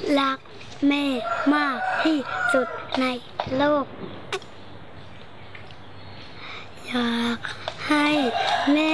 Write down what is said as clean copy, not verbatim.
รักแม่มากที่สุดในโลกอยากให้แม่